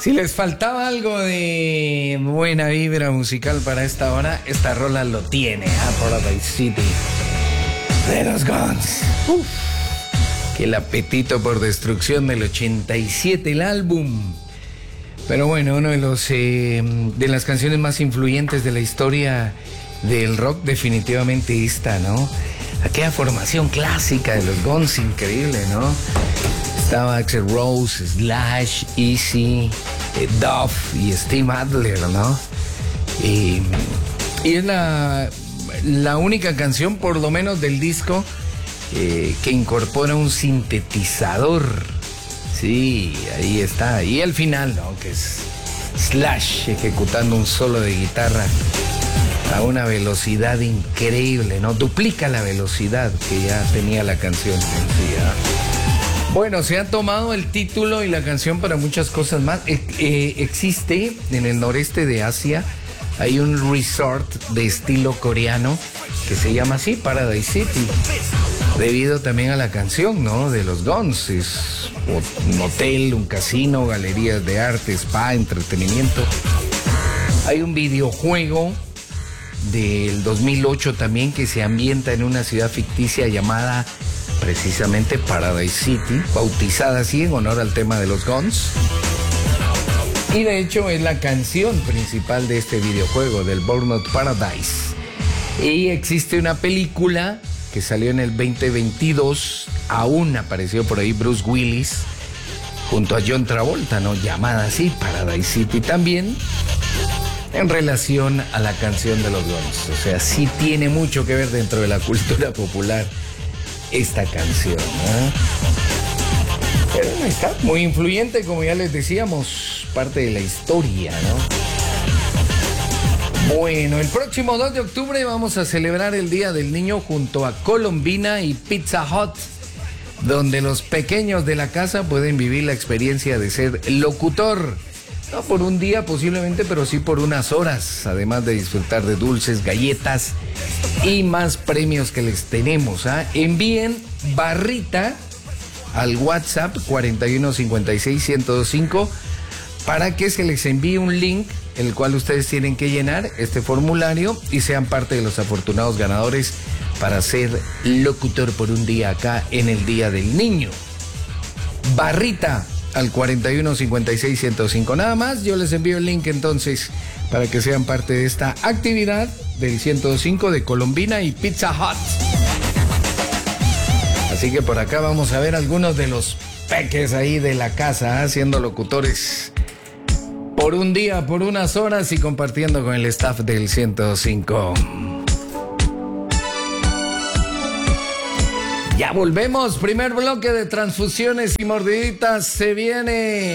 Si les faltaba algo de buena vibra musical para esta hora, esta rola lo tiene, Paradise City de los Guns. Que el apetito por destrucción del 87, el álbum. Pero bueno, uno de los de las canciones más influyentes de la historia del rock, definitivamente esta, ¿no? Aquella formación clásica de los Guns, increíble, ¿no? Estaba Axl Rose, Slash, Easy, Duff y Steve Adler, ¿no? Y es la única canción, por lo menos del disco, que incorpora un sintetizador. Sí, ahí está. Y al final, ¿no? Que es Slash ejecutando un solo de guitarra a una velocidad increíble, ¿no? Duplica la velocidad que ya tenía la canción. Sí, bueno, se ha tomado el título y la canción para muchas cosas más. Existe en el noreste de Asia, hay un resort de estilo coreano que se llama así, Paradise City, debido también a la canción, ¿no? De los Guns. Es un hotel, un casino, galerías de arte, spa, entretenimiento. Hay un videojuego del 2008 también que se ambienta en una ciudad ficticia llamada precisamente Paradise City, bautizada así en honor al tema de los Guns. Y de hecho es la canción principal de este videojuego, del Burnout Paradise. Y existe una película que salió en el 2022, aún apareció por ahí Bruce Willis junto a John Travolta, ¿no? Llamada así, Paradise City también, en relación a la canción de los Guns. O sea, sí tiene mucho que ver dentro de la cultura popular esta canción, ¿no? Pero está muy influyente, como ya les decíamos, parte de la historia, ¿no? Bueno, el próximo 2 de octubre vamos a celebrar el Día del Niño junto a Colombina y Pizza Hut, donde los pequeños de la casa pueden vivir la experiencia de ser locutor. No por un día posiblemente, pero sí por unas horas, además de disfrutar de dulces, galletas y más premios que les tenemos. Envíen barrita al WhatsApp 4156-1025 para que se les envíe un link, el cual ustedes tienen que llenar este formulario y sean parte de los afortunados ganadores para ser locutor por un día acá en el Día del Niño. Barrita al 4156-1025. Nada más, yo les envío el link entonces para que sean parte de esta actividad del 105 de Colombina y Pizza Hut. Así que por acá vamos a ver algunos de los peques ahí de la casa, siendo locutores por un día, por unas horas y compartiendo con el staff del 105. Ya volvemos, primer bloque de transfusiones y mordiditas se viene.